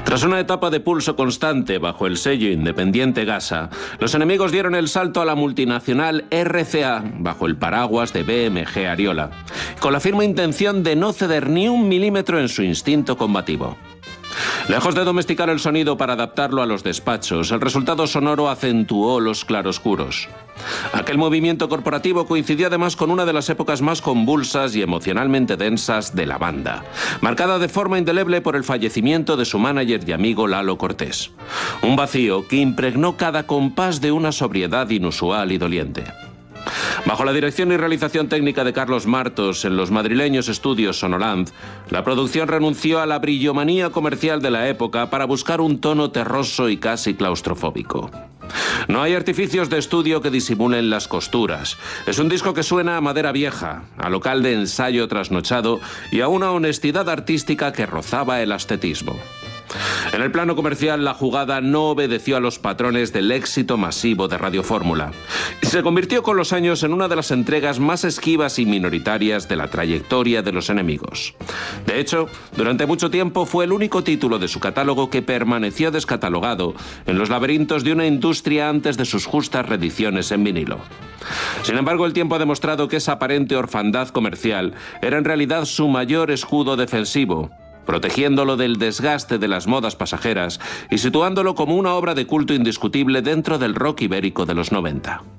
Tras una etapa de pulso constante bajo el sello independiente Gasa, los enemigos dieron el salto a la multinacional RCA bajo el paraguas de BMG Ariola, con la firme intención de no ceder ni un milímetro en su instinto combativo. Lejos de domesticar el sonido para adaptarlo a los despachos, el resultado sonoro acentuó los claroscuros. Aquel movimiento corporativo coincidió además con una de las épocas más convulsas y emocionalmente densas de la banda, marcada de forma indeleble por el fallecimiento de su manager y amigo Lalo Cortés. Un vacío que impregnó cada compás de una sobriedad inusual y doliente. Bajo la dirección y realización técnica de Carlos Martos en los madrileños estudios Sonoland, la producción renunció a la brillomanía comercial de la época para buscar un tono terroso y casi claustrofóbico. No hay artificios de estudio que disimulen las costuras. Es un disco que suena a madera vieja, a local de ensayo trasnochado y a una honestidad artística que rozaba el ascetismo. En el plano comercial, la jugada no obedeció a los patrones del éxito masivo de Radio Fórmula y se convirtió con los años en una de las entregas más esquivas y minoritarias de la trayectoria de los enemigos. De hecho, durante mucho tiempo fue el único título de su catálogo que permaneció descatalogado en los laberintos de una industria antes de sus justas reediciones en vinilo. Sin embargo, el tiempo ha demostrado que esa aparente orfandad comercial era en realidad su mayor escudo defensivo, protegiéndolo del desgaste de las modas pasajeras y situándolo como una obra de culto indiscutible dentro del rock ibérico de los 90.